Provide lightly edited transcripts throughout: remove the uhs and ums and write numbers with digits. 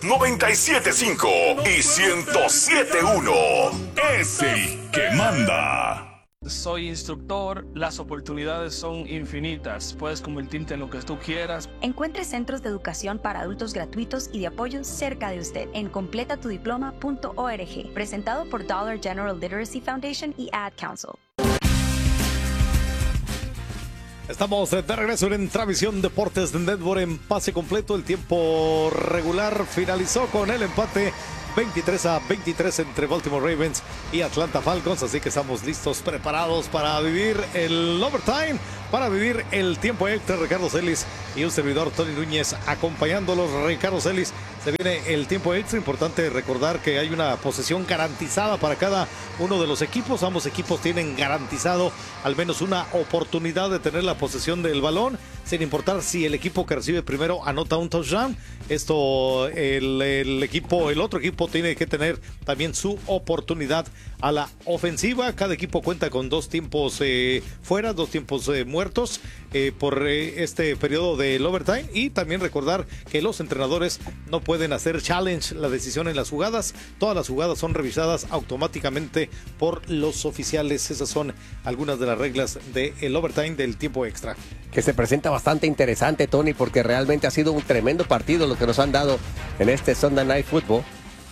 97.5 y 107.1 es el que manda. Soy instructor, las oportunidades son infinitas. Puedes convertirte en lo que tú quieras. Encuentre centros de educación para adultos gratuitos y de apoyo cerca de usted en completatudiploma.org. Presentado por Dollar General Literacy Foundation y Ad Council. Estamos de regreso en Transmisión Deportes de Network en pase completo. El tiempo regular finalizó con el empate 23-23 entre Baltimore Ravens y Atlanta Falcons, así que estamos listos, preparados para vivir el overtime, para vivir el tiempo extra. Ricardo Celis y un servidor, Tony Núñez, acompañándolos. Ricardo Celis, se viene el tiempo extra. Importante recordar que hay una posesión garantizada para cada uno de los equipos. Ambos equipos tienen garantizado al menos una oportunidad de tener la posesión del balón, sin importar si el equipo que recibe primero anota un touchdown. Esto, el otro equipo tiene que tener también su oportunidad a la ofensiva. Cada equipo cuenta con dos tiempos fuera, dos tiempos muertos por este periodo del overtime. Y también recordar que los entrenadores no pueden hacer challenge la decisión en las jugadas. Todas las jugadas son revisadas automáticamente por los oficiales. Esas son algunas de las reglas del overtime, del tiempo extra. Que se presenta bastante interesante, Tony, porque realmente ha sido un tremendo partido lo que nos han dado en este Sunday Night Football.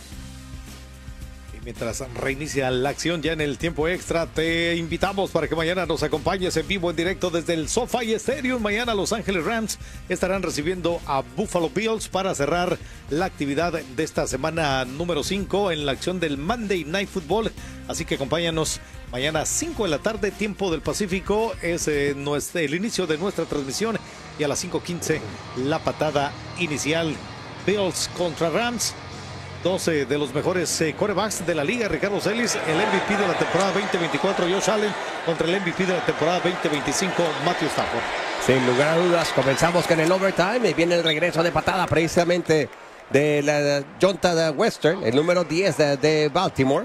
Mientras reinicia la acción ya en el tiempo extra, te invitamos para que mañana nos acompañes en vivo, en directo desde el SoFi Stadium. Mañana Los Ángeles Rams estarán recibiendo a Buffalo Bills para cerrar la actividad de esta semana número 5 en la acción del Monday Night Football. Así que acompáñanos mañana 5 de la tarde, tiempo del Pacífico. Es el inicio de nuestra transmisión y a las 5:15 la patada inicial. Bills contra Rams. 12 de los mejores quarterbacks de la liga. Ricardo Celis, el MVP de la temporada 2024, Josh Allen, contra el MVP de la temporada 2025, Matthew Stafford. Sin lugar a dudas, comenzamos con el overtime y viene el regreso de patada precisamente de la Jonta Western, el número 10 de Baltimore.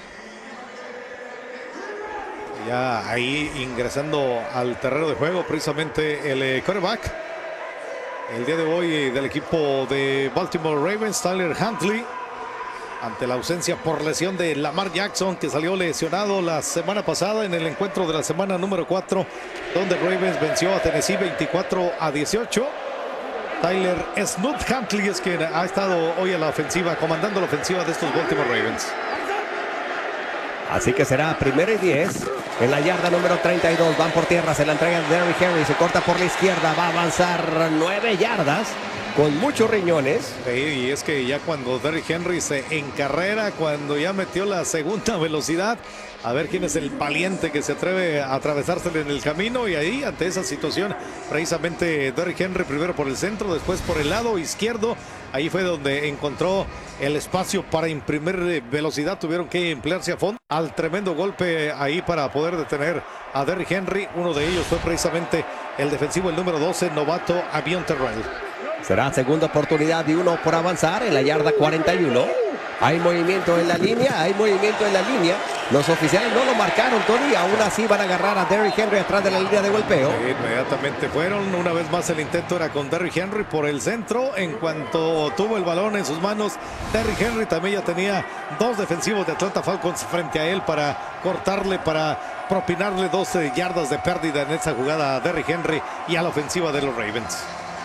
Ya ahí ingresando al terreno de juego precisamente el quarterback. El día de hoy del equipo de Baltimore Ravens, Tyler Huntley, ante la ausencia por lesión de Lamar Jackson, que salió lesionado la semana pasada en el encuentro de la semana número 4, donde Ravens venció a Tennessee 24-18. Tyler Snoop Huntley es quien ha estado hoy a la ofensiva, comandando la ofensiva de estos Baltimore Ravens. Así que será 1st y 10 en la yarda número 32. Van por tierra, se la entrega Derrick Henry, se corta por la izquierda, va a avanzar 9 yardas con muchos riñones. Sí, y es que ya cuando Derrick Henry se encarrera, cuando ya metió la segunda velocidad, a ver quién es el valiente que se atreve a atravesársele en el camino. Y ahí, ante esa situación, precisamente Derrick Henry primero por el centro, después por el lado izquierdo. Ahí fue donde encontró el espacio para imprimir velocidad. Tuvieron que emplearse a fondo al tremendo golpe ahí para poder detener a Derrick Henry. Uno de ellos fue precisamente el defensivo, el número 12, novato Avion Terrell. Será segunda oportunidad y uno por avanzar en la yarda 41. Hay movimiento en la línea, Los oficiales no lo marcaron, Tony. Aún así van a agarrar a Derrick Henry atrás de la línea de golpeo. Sí, inmediatamente fueron. Una vez más el intento era con Derrick Henry por el centro. En cuanto tuvo el balón en sus manos, Derrick Henry también ya tenía dos defensivos de Atlanta Falcons frente a él para cortarle, para propinarle 12 yardas de pérdida en esa jugada a Derrick Henry y a la ofensiva de los Ravens.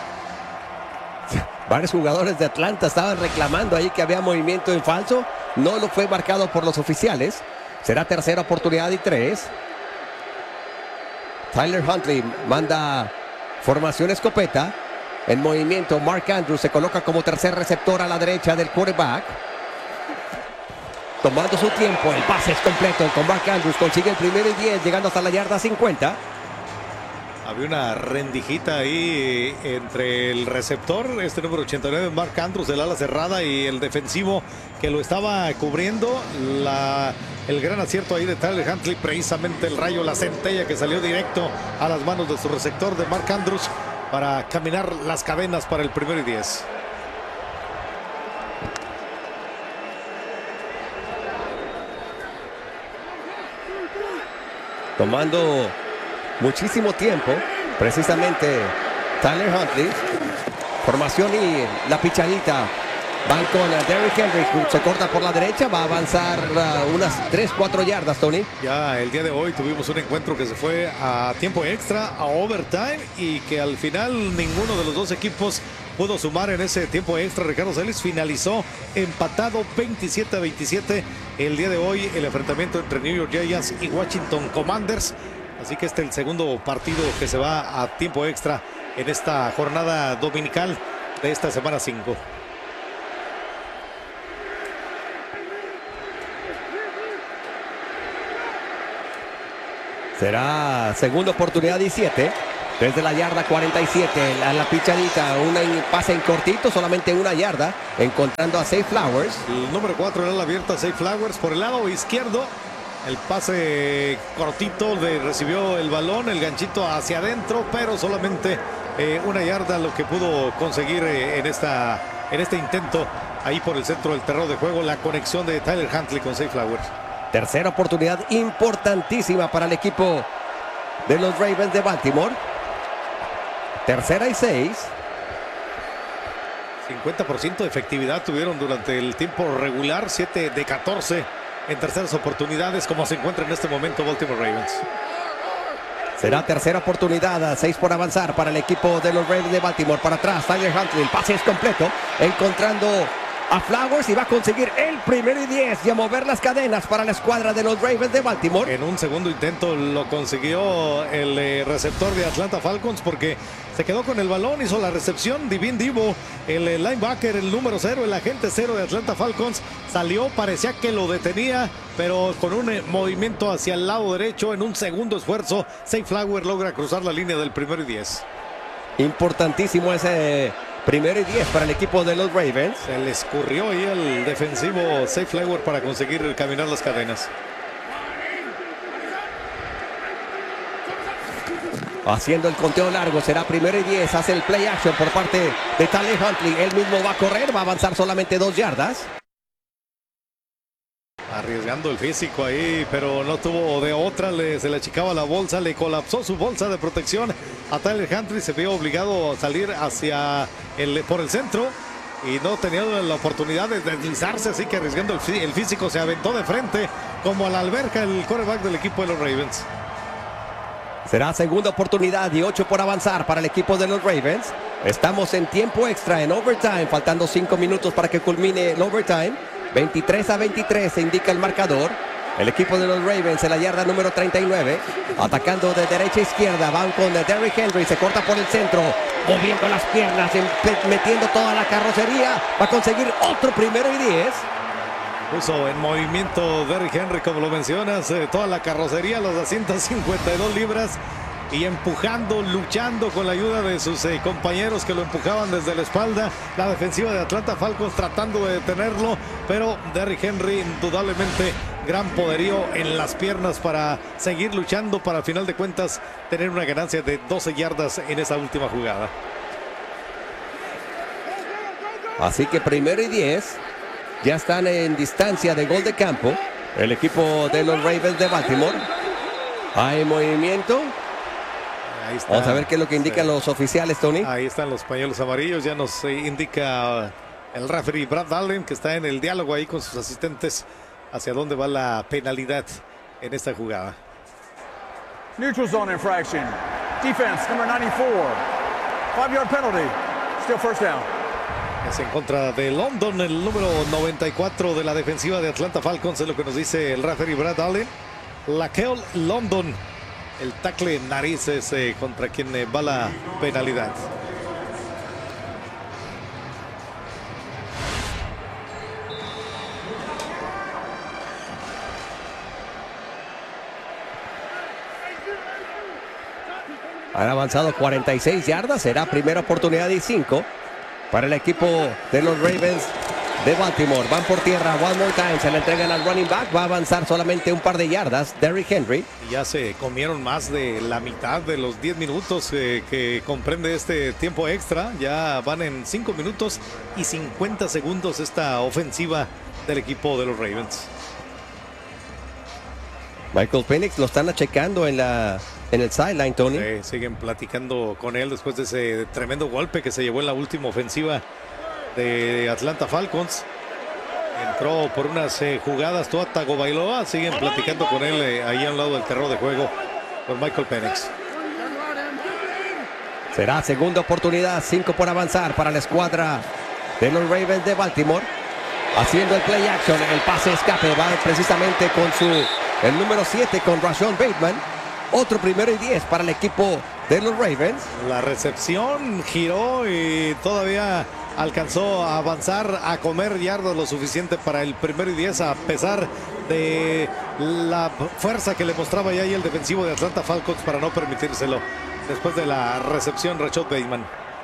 Varios jugadores de Atlanta estaban reclamando ahí que había movimiento en falso. No lo fue marcado por los oficiales. Será tercera oportunidad y 3. Tyler Huntley manda formación escopeta. En movimiento, Mark Andrews se coloca como tercer receptor a la derecha del quarterback. Tomando su tiempo, el pase es completo con Mark Andrews. Consigue el 1st y 10, llegando hasta la yarda 50. Había una rendijita ahí entre el receptor, este número 89, Mark Andrews, del ala cerrada, y el defensivo que lo estaba cubriendo. El gran acierto ahí de Tyler Huntley, precisamente el rayo, la centella que salió directo a las manos de su receptor, de Mark Andrews, para caminar las cadenas para el 1st y 10. Tomando muchísimo tiempo, precisamente Tyler Huntley. Formación y la pichadita Van con Derrick Henry, se corta por la derecha, va a avanzar unas 3-4 yardas, Tony. Ya el día de hoy tuvimos un encuentro que se fue a tiempo extra, a overtime, y que al final ninguno de los dos equipos pudo sumar en ese tiempo extra. Ricardo Celis finalizó empatado 27-27 el día de hoy el enfrentamiento entre New York Giants y Washington Commanders. Así que este es el segundo partido que se va a tiempo extra en esta jornada dominical de esta semana 5. Será segunda oportunidad y 7. Desde la yarda 47, la pichadita, un pase en cortito, solamente 1 yarda, encontrando a Zay Flowers. El número 4 era la abierta Zay Flowers por el lado izquierdo. El pase cortito, recibió el balón, el ganchito hacia adentro, pero solamente 1 yarda lo que pudo conseguir en este intento ahí por el centro del terreno de juego. La conexión de Tyler Huntley con Zay Flowers. Tercera oportunidad importantísima para el equipo de los Ravens de Baltimore. Tercera y 6. 50% de efectividad tuvieron durante el tiempo regular, 7 de 14 en terceras oportunidades, como se encuentra en este momento Baltimore Ravens. Será tercera oportunidad, 6 por avanzar para el equipo de los Ravens de Baltimore. Para atrás, Tyler Huntley, el pase es completo, encontrando a Flowers y va a conseguir el 1º y 10 y a mover las cadenas para la escuadra de los Ravens de Baltimore. En un segundo intento lo consiguió el receptor de Atlanta Falcons, porque se quedó con el balón, hizo la recepción. Divin Divo, el linebacker, el número 0, el agente 0 de Atlanta Falcons, salió, parecía que lo detenía, pero con un movimiento hacia el lado derecho, en un segundo esfuerzo, Zay Flowers logra cruzar la línea del 1º y 10. Importantísimo ese 1º y 10 para el equipo de los Ravens. Se le escurrió ahí el defensivo Zay Flowers para conseguir caminar las cadenas. Haciendo el conteo largo, será 1º y 10, hace el play action por parte de Tyler Huntley. Él mismo va a correr, va a avanzar solamente 2 yardas. Arriesgando el físico ahí, pero no tuvo de otra, se le achicaba la bolsa, le colapsó su bolsa de protección a Tyler Huntley. Se vio obligado a salir por el centro y no tenía la oportunidad de deslizarse, así que arriesgando el físico se aventó de frente como a la alberca el quarterback del equipo de los Ravens. Será segunda oportunidad y 8 por avanzar para el equipo de los Ravens. Estamos en tiempo extra, en overtime, faltando 5 minutos para que culmine el overtime. 23-23 se indica el marcador. El equipo de los Ravens en la yarda número 39, atacando de derecha a izquierda, van con Derrick Henry, se corta por el centro, moviendo las piernas, metiendo toda la carrocería, va a conseguir otro 1º y 10. Puso en movimiento Derrick Henry, como lo mencionas, toda la carrocería, los 252 libras, y empujando, luchando con la ayuda de sus compañeros que lo empujaban desde la espalda. La defensiva de Atlanta Falcons tratando de detenerlo, pero Derrick Henry indudablemente gran poderío en las piernas para seguir luchando, para al final de cuentas tener una ganancia de 12 yardas en esa última jugada. Así que 1º y 10, ya están en distancia de gol de campo el equipo de los Ravens de Baltimore. Hay movimiento. Ahí está. Vamos a ver qué es lo que indican los oficiales, Tony. Ahí están los pañuelos amarillos. Ya nos indica el referee Brad Allen, que está en el diálogo ahí con sus asistentes hacia dónde va la penalidad en esta jugada. Neutral zone infraction. Defense number 94. 5-yard penalty. Still first down. Es en contra de London, el número 94 de la defensiva de Atlanta Falcons, es lo que nos dice el referee Brad Allen. Laquel London, el tackle narices contra quien va la penalidad. Han avanzado 46 yardas, será primera oportunidad y 5 para el equipo de los Ravens de Baltimore. Van por tierra, one more time, se le entregan al running back, va a avanzar solamente un par de yardas, Derrick Henry. Ya se comieron más de la mitad de los 10 minutos que comprende este tiempo extra. Ya van en 5 minutos y 50 segundos esta ofensiva del equipo de los Ravens. Michael Penix lo están checando en el sideline, Tony. Siguen platicando con él después de ese tremendo golpe que se llevó en la última ofensiva de Atlanta Falcons. Entró por unas jugadas Tua Tagovailoa. Siguen platicando con él ahí a un lado del terreno de juego con Michael Penix. Será segunda oportunidad, 5 por avanzar para la escuadra de los Ravens de Baltimore. Haciendo el play action, el pase escape va precisamente con el número 7 con Rashon Bateman. Otro 1º y 10 para el equipo de los Ravens. La recepción giró y todavía alcanzó a avanzar, a comer yardas lo suficiente para el 1º y 10, a pesar de la fuerza que le mostraba ya ahí el defensivo de Atlanta Falcons para no permitírselo. Después de la recepción, Rashon Bateman.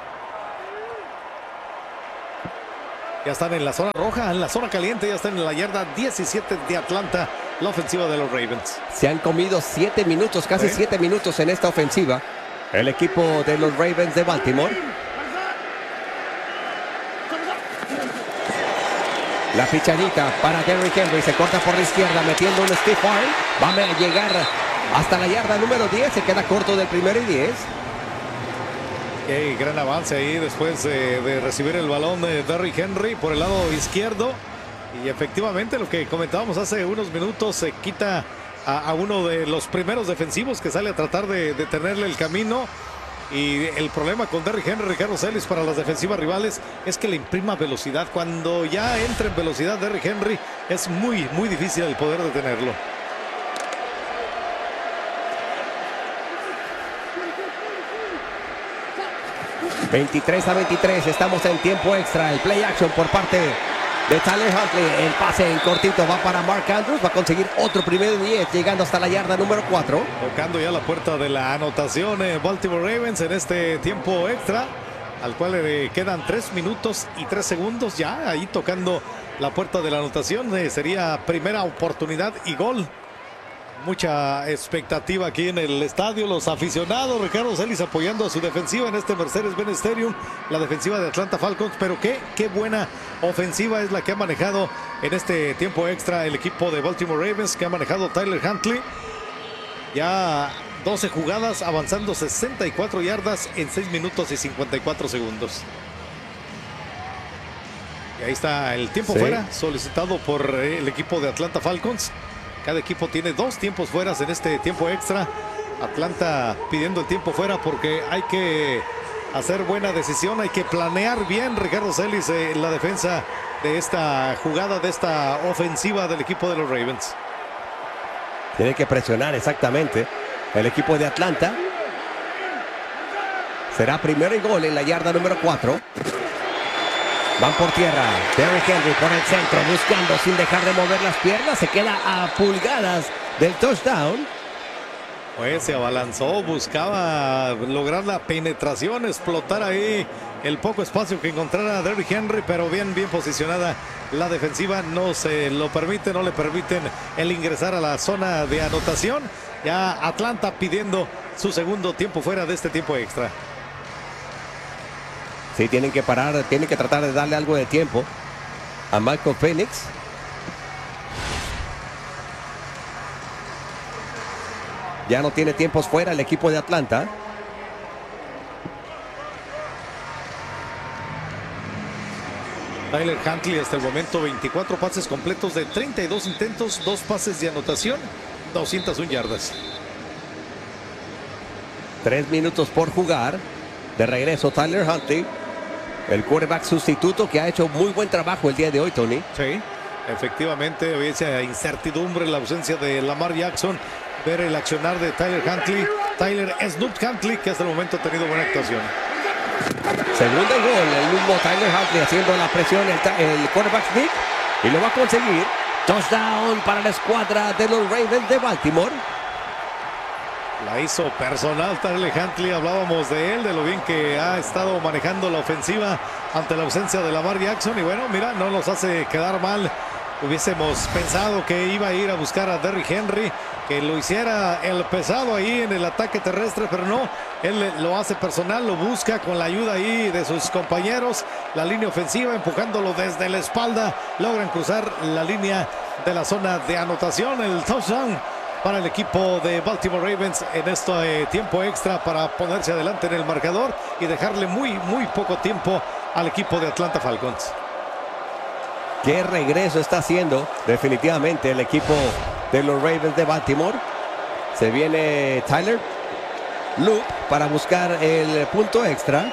Ya están en la zona roja, en la zona caliente, ya están en la yarda 17 de Atlanta, la ofensiva de los Ravens. Se han comido 7 minutos, casi 7 minutos en esta ofensiva, el equipo de los Ravens de Baltimore. La fichadita para Derrick Henry, se corta por la izquierda, metiendo un stiff arm. Va a llegar hasta la yarda número 10, se queda corto del 1º y 10. Gran avance ahí después de recibir el balón de Derrick Henry por el lado izquierdo. Y efectivamente lo que comentábamos hace unos minutos, se quita a uno de los primeros defensivos que sale a tratar de detenerle el camino. Y el problema con Derrick Henry, Ricardo Celis, para las defensivas rivales es que le imprima velocidad. Cuando ya entra en velocidad Derrick Henry, es muy difícil el poder detenerlo. ...23-23, estamos en tiempo extra. El play action por parte de Tyler Huntley. El pase en cortito va para Mark Andrews. Va a conseguir otro 1º y 10, llegando hasta la yarda número 4. Tocando ya la puerta de la anotación Baltimore Ravens en este tiempo extra, al cual le quedan 3 minutos y 3 segundos ya. Ahí tocando la puerta de la anotación. Sería primera oportunidad y gol. Mucha expectativa aquí en el estadio. Los aficionados, Ricardo Celis, apoyando a su defensiva en este Mercedes-Benz Stadium, la defensiva de Atlanta Falcons. Pero qué buena ofensiva es la que ha manejado en este tiempo extra el equipo de Baltimore Ravens, que ha manejado Tyler Huntley. Ya 12 jugadas, avanzando 64 yardas en 6 minutos y 54 segundos. Y ahí está el tiempo fuera, solicitado por el equipo de Atlanta Falcons. Cada equipo tiene 2 tiempos fuera en este tiempo extra. Atlanta pidiendo el tiempo fuera porque hay que hacer buena decisión, hay que planear bien, Ricardo Celis, la defensa de esta jugada, de esta ofensiva del equipo de los Ravens. Tiene que presionar exactamente el equipo de Atlanta. Será 1º y gol en la yarda número 4. Van por tierra, Derrick Henry por el centro, buscando sin dejar de mover las piernas. Se queda a pulgadas del touchdown. Pues se abalanzó, buscaba lograr la penetración, explotar ahí el poco espacio que encontrara Derrick Henry, pero bien posicionada la defensiva. No se lo permite, no le permiten el ingresar a la zona de anotación. Ya Atlanta pidiendo su segundo tiempo fuera de este tiempo extra. Sí, tienen que parar, tienen que tratar de darle algo de tiempo a Michael Penix. Ya no tiene tiempos fuera el equipo de Atlanta. Tyler Huntley hasta el momento 24 pases completos de 32 intentos, 2 pases de anotación, 201 yardas. 3 minutos por jugar. De regreso Tyler Huntley, el quarterback sustituto, que ha hecho muy buen trabajo el día de hoy, Tony. Sí, efectivamente, había esa incertidumbre, la ausencia de Lamar Jackson, ver el accionar de Tyler Huntley, Tyler Snoop Huntley, que hasta el momento ha tenido buena actuación. Segundo gol, el mismo Tyler Huntley haciendo la presión, el quarterback sneak, y lo va a conseguir. Touchdown para la escuadra de los Ravens de Baltimore. La hizo personal Tyler Huntley, hablábamos de él, de lo bien que ha estado manejando la ofensiva ante la ausencia de Lamar Jackson. Y bueno, mira, no nos hace quedar mal. Hubiésemos pensado que iba a ir a buscar a Derrick Henry, que lo hiciera el pesado ahí en el ataque terrestre, pero no, él lo hace personal, lo busca con la ayuda ahí de sus compañeros, la línea ofensiva empujándolo desde la espalda, logran cruzar la línea de la zona de anotación, el touchdown para el equipo de Baltimore Ravens en este tiempo extra para ponerse adelante en el marcador y dejarle muy poco tiempo al equipo de Atlanta Falcons. Qué regreso está haciendo definitivamente el equipo de los Ravens de Baltimore. Se viene Tyler Loop para buscar el punto extra.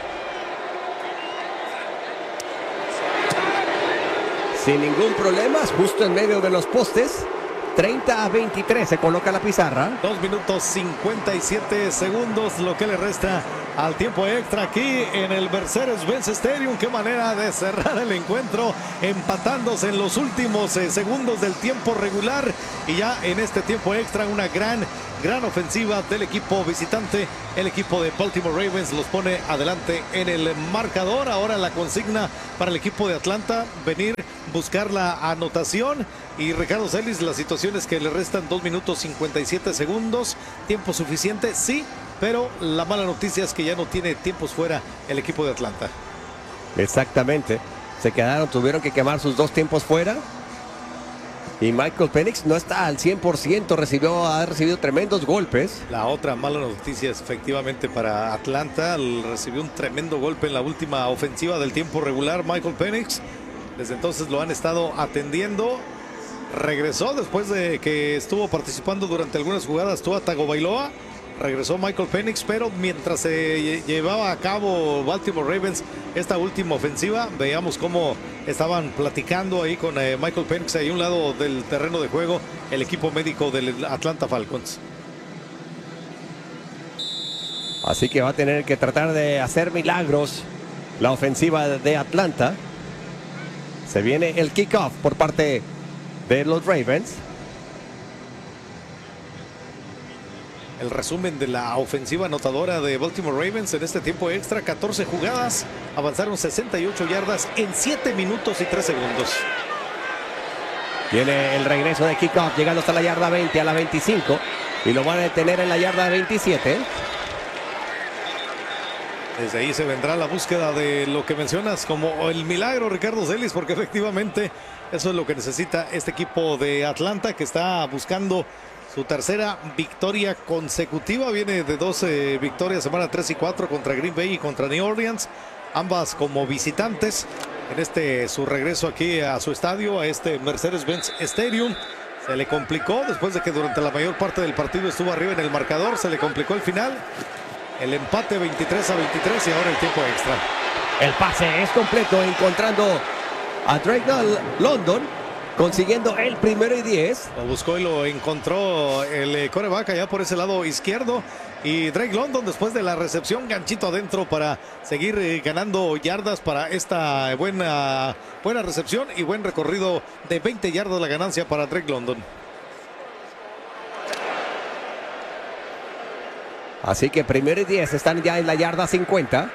Sin ningún problema, justo en medio de los postes. 30-23 se coloca la pizarra. 2 minutos 57 segundos, lo que le resta al tiempo extra aquí en el Mercedes-Benz Stadium. Qué manera de cerrar el encuentro, empatándose en los últimos segundos del tiempo regular. Y ya en este tiempo extra una gran ofensiva del equipo visitante. El equipo de Baltimore Ravens los pone adelante en el marcador. Ahora la consigna para el equipo de Atlanta, venir, buscar la anotación. Y Ricardo Celis, las situaciones que le restan 2 minutos 57 segundos. Tiempo suficiente, sí, pero la mala noticia es que ya no tiene tiempos fuera el equipo de Atlanta. Exactamente. Tuvieron que quemar sus 2 tiempos fuera. Y Michael Penix no está al 100%, ha recibido tremendos golpes. La otra mala noticia es efectivamente para Atlanta. Recibió un tremendo golpe en la última ofensiva del tiempo regular, Michael Penix. Desde entonces lo han estado atendiendo. Regresó después de que estuvo participando durante algunas jugadas Tua Tagovailoa. Regresó Michael Penix, pero mientras se llevaba a cabo Baltimore Ravens esta última ofensiva, veíamos cómo estaban platicando ahí con Michael Penix ahí a un lado del terreno de juego, el equipo médico del Atlanta Falcons. Así que va a tener que tratar de hacer milagros la ofensiva de Atlanta. Se viene el kickoff por parte de los Ravens. El resumen de la ofensiva anotadora de Baltimore Ravens en este tiempo extra: 14 jugadas, avanzaron 68 yardas en 7 minutos y 3 segundos. Viene el regreso de kickoff, llegando hasta la yarda 20, a la 25, y lo van a detener en la yarda 27. Desde ahí se vendrá la búsqueda de lo que mencionas como el milagro, Ricardo Celis, porque efectivamente eso es lo que necesita este equipo de Atlanta, que está buscando su tercera victoria consecutiva. Viene de 12 victorias, semana 3 y 4 contra Green Bay y contra New Orleans, ambas como visitantes. En su regreso aquí a su estadio, a este Mercedes-Benz Stadium, se le complicó después de que durante la mayor parte del partido estuvo arriba en el marcador. Se le complicó el final. El empate 23-23 y ahora el tiempo extra. El pase es completo, encontrando a Drake London, consiguiendo el 1º y 10. Lo buscó y lo encontró el quarterback allá por ese lado izquierdo. Y Drake London, después de la recepción, ganchito adentro para seguir ganando yardas para esta buena recepción y buen recorrido de 20 yardas la ganancia para Drake London. Así que 1º y 10, están ya en la yarda 50.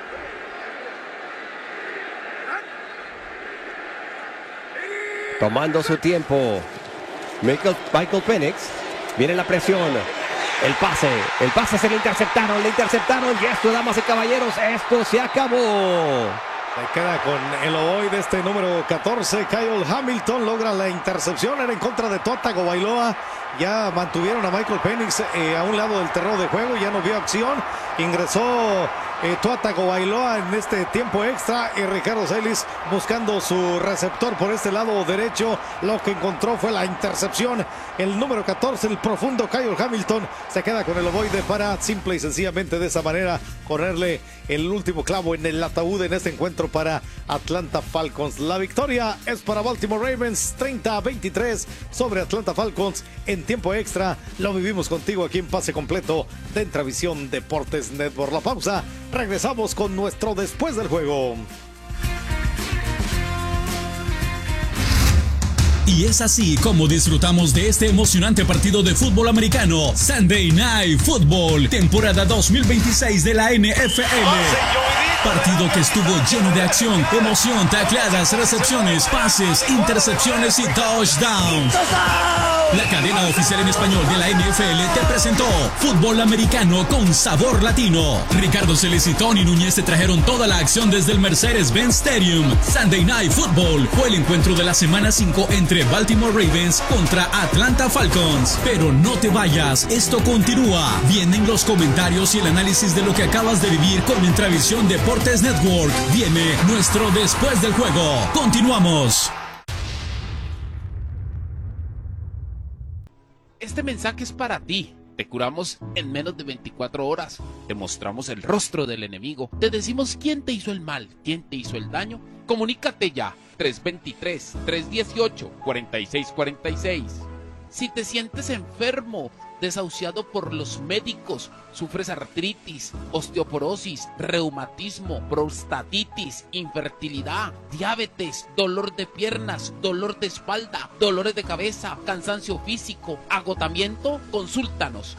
Tomando su tiempo Michael Penix. Viene la presión. El pase se le interceptaron y esto, damas y caballeros, esto se acabó. Se queda con el ovoide este número 14, Kyle Hamilton, logra la intercepción, era en contra de Tua Tagovailoa. Ya mantuvieron a Michael Penix a un lado del terreno de juego, ya no vio acción. Ingresó Tua Tagovailoa en este tiempo extra y Ricardo Celis buscando su receptor por este lado derecho. Lo que encontró fue la intercepción. El número 14, el profundo Kyle Hamilton, se queda con el ovoide para simple y sencillamente de esa manera ponerle el último clavo en el ataúd en este encuentro para Atlanta Falcons. La victoria es para Baltimore Ravens, 30-23 sobre Atlanta Falcons en tiempo extra. Lo vivimos contigo aquí en Pase Completo de Intravisión Deportes Network. La pausa, regresamos con nuestro después del juego. Y es así como disfrutamos de este emocionante partido de fútbol americano, Sunday Night Football, temporada 2026 de la NFL. Partido que estuvo lleno de acción, emoción, tacleadas, recepciones, pases, intercepciones y touchdowns. La cadena oficial en español de la NFL te presentó fútbol americano con sabor latino. Ricardo Celis y Tony Núñez te trajeron toda la acción desde el Mercedes-Benz Stadium. Sunday Night Football fue el encuentro de la semana 5 entre de Baltimore Ravens contra Atlanta Falcons. Pero no te vayas, esto continúa. Vienen los comentarios y el análisis de lo que acabas de vivir con Intravisión Deportes Network. Viene nuestro Después del Juego. Continuamos. Este mensaje es para ti. Te curamos en menos de 24 horas. Te mostramos el rostro del enemigo. Te decimos quién te hizo el mal, quién te hizo el daño. Comunícate ya. 323-318-4646. Si te sientes enfermo, desahuciado por los médicos, sufres artritis, osteoporosis, reumatismo, prostatitis, infertilidad, diabetes, dolor de piernas, dolor de espalda, dolores de cabeza, cansancio físico, agotamiento, consúltanos.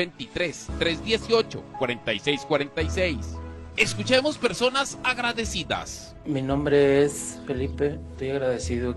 323-318-4646. Escuchemos personas agradecidas. Mi nombre es Felipe, estoy agradecido